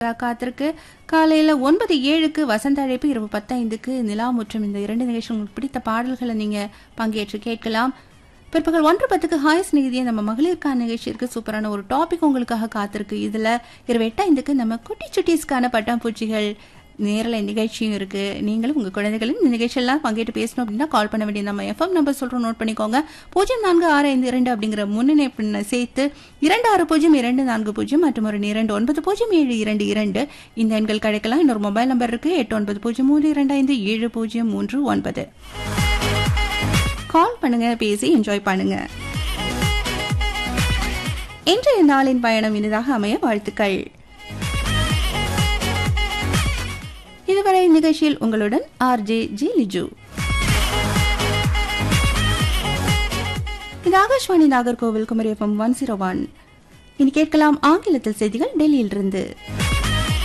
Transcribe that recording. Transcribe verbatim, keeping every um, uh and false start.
காத்திருக்கு. காலையில ஒன்பது ஏழுக்கு வசந்த அழைப்பு, இரவு பத்து ஐந்துக்கு நிலா முற்றம். இந்த இரண்டு நிகழ்ச்சி உங்களுக்கு பிடித்த பாடல்களை நீங்க பங்கேற்று கேட்கலாம். பிற்பகல் ஒன்று பத்துக்கு ஹாய் ஸ்நேகிதியை நம்ம மகளிருக்கான நிகழ்ச்சி இருக்கு. சூப்பரான ஒரு டாபிக் உங்களுக்காக காத்திருக்கு. இதுல இரவு எட்டு ஐந்துக்கு நம்ம குட்டி சுட்டீஸ்க்கான பட்டாம்பூச்சிகள் நேரலை நிகழ்ச்சியும் இருக்கு. நீங்களும் உங்க குழந்தைகளும் இந்த நிகழ்ச்சியெல்லாம் பங்கேற்று பேசணும் அப்படின்னா கால் பண்ண வேண்டிய நம்ம எஃப்எம் நம்பர் சொல்றோம், நோட் பண்ணிக்கோங்க. பூஜ்ஜியம் நான்கு ஆறு ஐந்து இரண்டு அப்படிங்கிற முன்னிணைப்பு சேர்த்து இரண்டு ஆறு பூஜ்ஜியம் இரண்டு நான்கு பூஜ்ஜியம் மற்றும் ஒரு இரண்டு ஒன்பது பூஜ்ஜியம் ஏழு இரண்டு இரண்டு இந்த எண்கள் கிடைக்கலாம். இன்னொரு மொபைல் நம்பர் இருக்கு, எட்டு ஒன்பது பூஜ்ஜியம் மூன்று இரண்டு ஐந்து ஏழு பூஜ்ஜியம் மூன்று ஒன்பது. கால் பண்ணுங்க, பேசி என்ஜாய் பண்ணுங்க. இன்றைய நாளின் பயணம் இனிதாக அமைய வாழ்த்துக்கள். இதுவரை நிகழ்ச்சியில் உங்களுடன் ஆர் ஜே ஜி லிஜு. இது Akashvani Nagercoil Kumari FM one zero one. இனி கேட்கலாம் ஆங்கிலத்தில் செய்திகள் டெல்லியிலிருந்து.